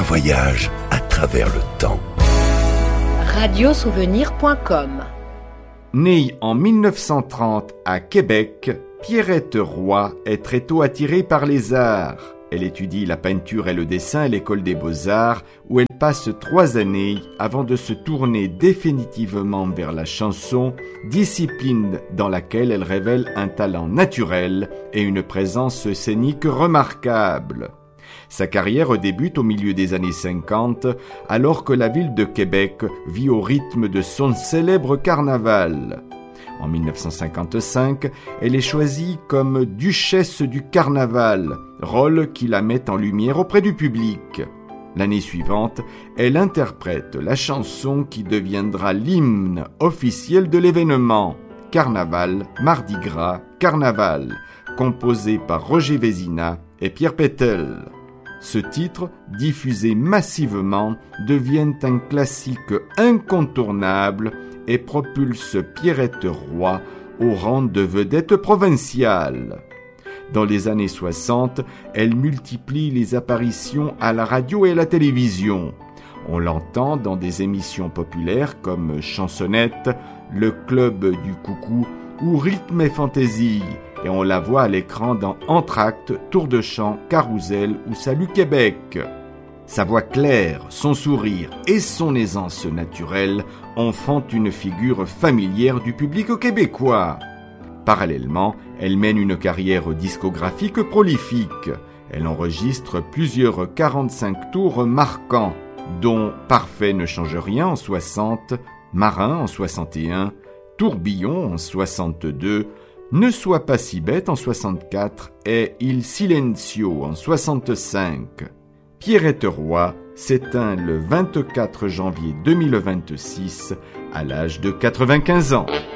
voyage à travers le temps. Radiosouvenir.com. Née en 1930 à Québec, Pierrette Roy est très tôt attirée par les arts. Elle étudie la peinture et le dessin à l'École des Beaux-Arts, où elle passe 3 années avant de se tourner définitivement vers la chanson, discipline dans laquelle elle révèle un talent naturel et une présence scénique remarquable. Sa carrière débute au milieu des années 50, alors que la ville de Québec vit au rythme de son célèbre carnaval. En 1955, elle est choisie comme duchesse du carnaval, rôle qui la met en lumière auprès du public. L'année suivante, elle interprète la chanson qui deviendra l'hymne officiel de l'événement, Carnaval, Mardi Gras, Carnaval, composé par Roger Vézina et Pierre Pétel. Ce titre, diffusé massivement, devient un classique incontournable et propulse Pierrette Roy au rang de vedette provinciale. Dans les années 60, elle multiplie les apparitions à la radio et à la télévision. On l'entend dans des émissions populaires comme Chansonnette, Le Club du Coucou ou Rythme et Fantaisie, et on la voit à l'écran dans Entr'actes, Tour de chant, Carousel ou Salut Québec. Sa voix claire, son sourire et son aisance naturelle en font une figure familière du public québécois. Parallèlement, elle mène une carrière discographique prolifique. Elle enregistre plusieurs 45 tours marquants, dont Parfait ne change rien en 60, Marin en 61, Tourbillon en 62, Ne sois pas si bête en 64 et Il Silencio en 65. Pierrette Roy s'éteint le 24 janvier 2026 à l'âge de 95 ans.